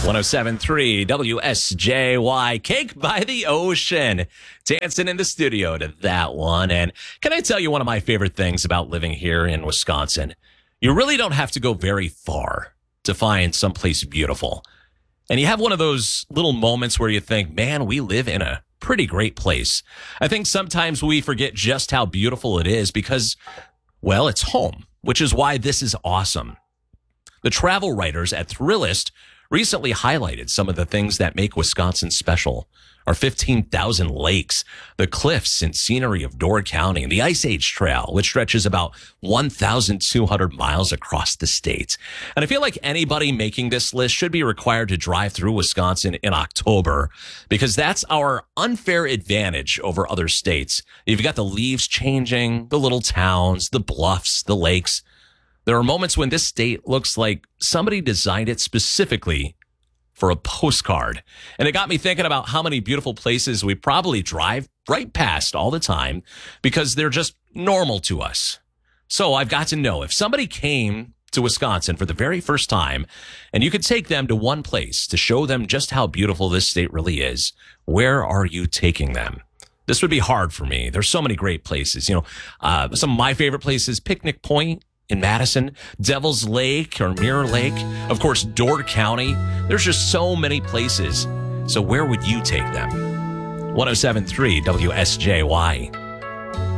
107.3 WSJY, Cake by the Ocean. Dancing in the studio to that one. And can I tell you one of my favorite things about living here in Wisconsin? You really don't have to go very far to find someplace beautiful. And you have one of those little moments where you think, man, we live in a pretty great place. I think sometimes we forget just how beautiful it is because, well, it's home, which is why this is awesome. The travel writers at Thrillist recently highlighted some of the things that make Wisconsin special. Our 15,000 lakes, the cliffs and scenery of Door County, and the Ice Age Trail, which stretches about 1,200 miles across the state. And I feel like anybody making this list should be required to drive through Wisconsin in October because that's our unfair advantage over other states. You've got the leaves changing, the little towns, the bluffs, the lakes. There are moments when this state looks like somebody designed it specifically for a postcard. And it got me thinking about how many beautiful places we probably drive right past all the time because they're just normal to us. So I've got to know if somebody came to Wisconsin for the very first time and you could take them to one place to show them just how beautiful this state really is, where are you taking them? This would be hard for me. There's so many great places. Some of my favorite places, Picnic Point in Madison, Devil's Lake or Mirror Lake, of course, Door County. There's just so many places. So where would you take them? 107.3 WSJY.